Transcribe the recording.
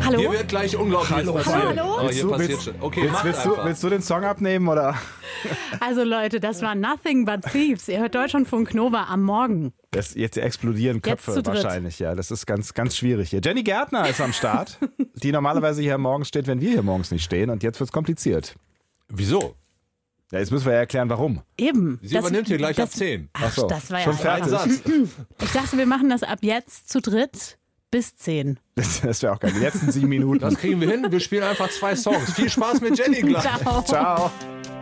Hallo? Hier wird gleich unglaublich passieren. Hallo? Oh, hier passiert schon. Okay, macht einfach. Willst du den Song abnehmen, oder? Also Leute, das war Nothing But Thieves. Ihr hört Deutschlandfunk Nova am Morgen. Jetzt explodieren Köpfe zu dritt. wahrscheinlich, ja. Das ist ganz, ganz schwierig hier. Jenny Gärtner ist am Start, die normalerweise hier morgens steht, wenn wir hier morgens nicht stehen. Und jetzt wird's kompliziert. Wieso? Ja, jetzt müssen wir ja erklären, warum. Eben. Sie übernimmt hier gleich ab 10. Ach, so, das war schon ja fertig. Satz. Ich dachte, wir machen das ab jetzt zu dritt bis 10. Das wäre auch geil. Die letzten 7 Minuten. Das kriegen wir hin. Wir spielen einfach 2 Songs. Viel Spaß mit Jenny gleich. Ciao. Ciao.